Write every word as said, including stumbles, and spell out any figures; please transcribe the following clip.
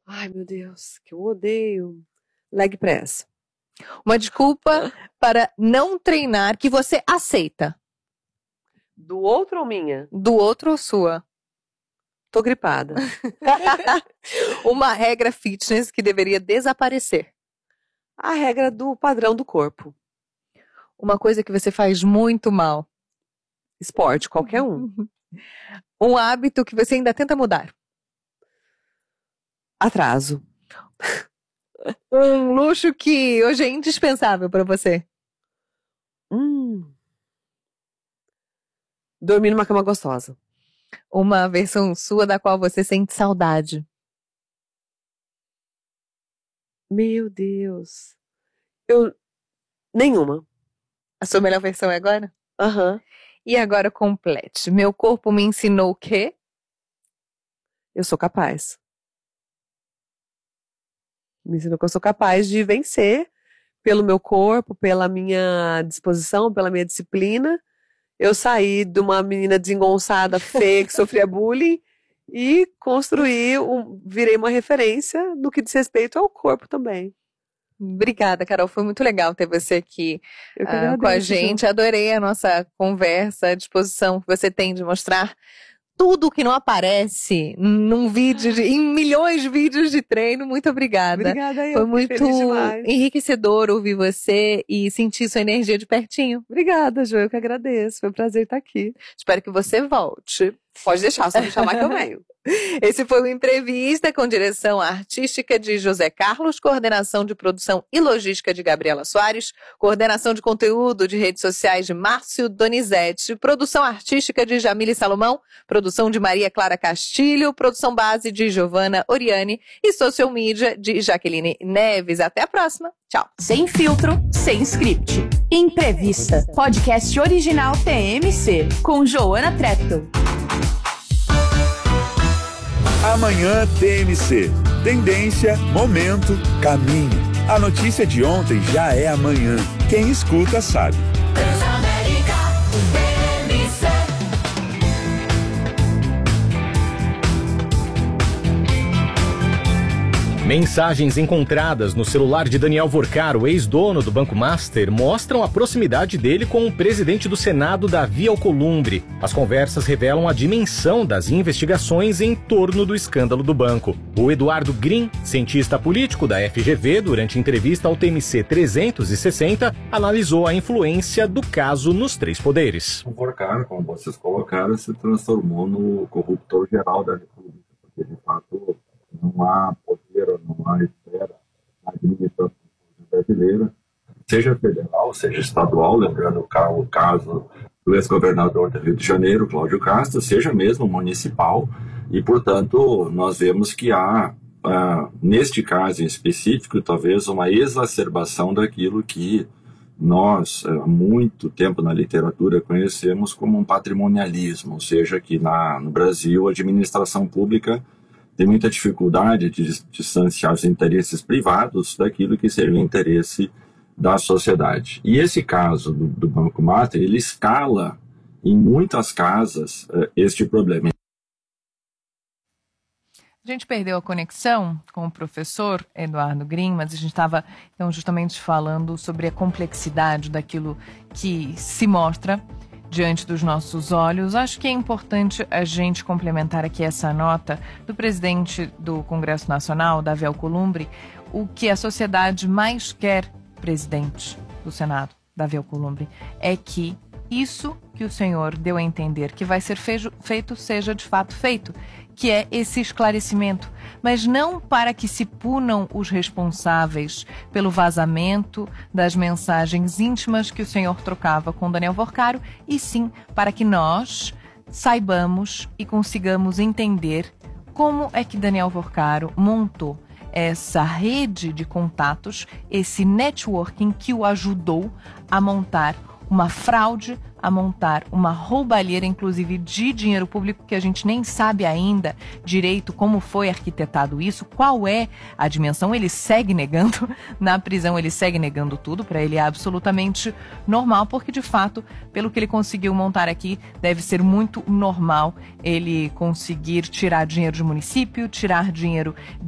Ai, meu Deus, que eu odeio. Leg press. Uma desculpa para não treinar que você aceita. Do outro ou minha? Do outro ou sua? Tô gripada. Uma regra fitness que deveria desaparecer. A regra do padrão do corpo. Uma coisa que você faz muito mal. Esporte, qualquer um. Um hábito que você ainda tenta mudar. Atraso. Um luxo que hoje é indispensável para você. Hum. Dormir numa cama gostosa. Uma versão sua da qual você sente saudade. Meu Deus. Eu... Nenhuma. A sua melhor versão é agora? Aham. Uhum. E agora complete. Meu corpo me ensinou o quê? Eu sou capaz. Me ensinou que eu sou capaz de vencer pelo meu corpo, pela minha disposição, pela minha disciplina. Eu saí de uma menina desengonçada, feia, que sofria bullying e construí, um, virei uma referência no que diz respeito ao corpo também. Obrigada, Carol. Foi muito legal ter você aqui Eu que uh, agradeço, com a gente. Ju. Adorei a nossa conversa, a disposição que você tem de mostrar tudo que não aparece num vídeo, de, em milhões de vídeos de treino. Muito obrigada. Obrigada, eu. Foi muito enriquecedor ouvir você e sentir sua energia de pertinho. Obrigada, Ju. Eu que agradeço. Foi um prazer estar aqui. Espero que você volte. Pode deixar, só me chamar que eu venho. Esse foi o Entrevista com direção artística de José Carlos, coordenação de produção e logística de Gabriela Soares, coordenação de conteúdo de redes sociais de Márcio Donizete, produção artística de Jamile Salomão, produção de Maria Clara Castilho, produção base de Giovana Oriani e social media de Jaqueline Neves. Até a próxima. Tchau. Sem filtro, sem script. Entrevista. Podcast original T M C com Joana Treptow. Amanhã T M C. Tendência, momento, caminho. A notícia de ontem já é amanhã. Quem escuta sabe. Mensagens encontradas no celular de Daniel Vorcaro, ex-dono do Banco Master, mostram a proximidade dele com o presidente do Senado, Davi Alcolumbre. As conversas revelam a dimensão das investigações em torno do escândalo do banco. O Eduardo Green, cientista político da F G V, durante entrevista ao T M C trezentos e sessenta, analisou a influência do caso nos três poderes. O Vorcaro, como vocês colocaram, se transformou no corruptor geral da República, porque de fato não há poder, não há esfera na administração brasileira, seja federal, seja estadual, lembrando o caso do ex-governador do Rio de Janeiro, Cláudio Castro, seja mesmo municipal, e, portanto, nós vemos que há, ah, neste caso em específico, talvez uma exacerbação daquilo que nós, há muito tempo na literatura, conhecemos como um patrimonialismo, ou seja, que na, no Brasil a administração pública tem muita dificuldade de distanciar os interesses privados daquilo que seria o interesse da sociedade. E esse caso do, do Banco Master, ele escala em muitas casas uh, este problema. A gente perdeu a conexão com o professor Eduardo Green, mas a gente estava então, justamente falando sobre a complexidade daquilo que se mostra diante dos nossos olhos. Acho que é importante a gente complementar aqui essa nota do presidente do Congresso Nacional, Davi Alcolumbre, o que a sociedade mais quer, presidente do Senado, Davi Alcolumbre, é que isso que o senhor deu a entender que vai ser feito seja de fato feito, que é esse esclarecimento, mas não para que se punam os responsáveis pelo vazamento das mensagens íntimas que o senhor trocava com Daniel Vorcaro, e sim para que nós saibamos e consigamos entender como é que Daniel Vorcaro montou essa rede de contatos, esse networking que o ajudou a montar uma fraude, a montar uma roubalheira, inclusive de dinheiro público, que a gente nem sabe ainda direito como foi arquitetado isso, qual é a dimensão. Ele segue negando, na prisão ele segue negando tudo, para ele é absolutamente normal, porque de fato, pelo que ele conseguiu montar aqui, deve ser muito normal ele conseguir tirar dinheiro de município, tirar dinheiro